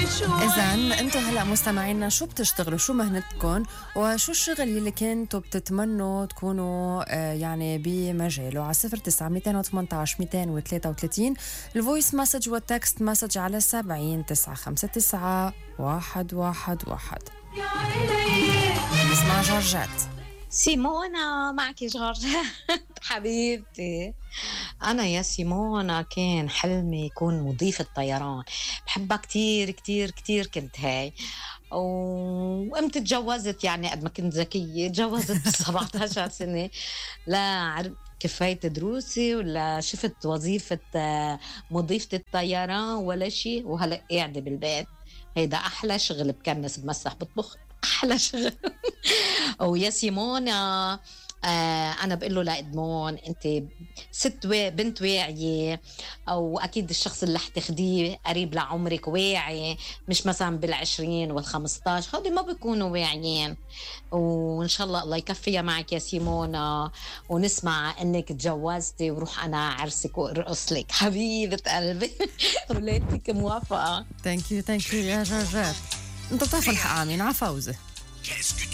إذن أنتوا هلأ مستمعينا شو بتشتغلوا؟ شو مهنتكم؟ وشو الشغل اللي كنتوا بتتمنوا تكونوا يعني بمجاله؟ على 09 218 233 الفويس مسج والتكست مسج على 70 959 111. نسمع جورجات. سيمونا معك جورج. حبيبتي، أنا يا سيمونا كان حلمي يكون مضيفة طيران. بحبها كتير كتير كتير. كنت هاي وقمت تجوزت، يعني قد ما كنت ذكية تجوزت 17 سنة. لا كفاية دروسي ولا شفت وظيفة مضيفة الطيران ولا شيء، وهلأ قاعدة بالبيت. هيدا أحلى شغل، بكنس بمسح بطبخ، أحلى شغل. ويا سيمونا أنا بقول له لإدمون أنت بنت واعية، أو أكيد الشخص اللي حتخديه قريب لعمرك واعي، مش مثلا بالعشرين والخمستاش، هودي ما بيكونوا واعيين. وإن شاء الله الله يكفيها معك يا سيمونا، ونسمع أنك تجوزتي وروح أنا عرسك وأرقص لك حبيبة قلبي. ولادتك موافقة. ثانك يو يا جورجات. انتوا بتعرفوا الحق عامين عفوزة.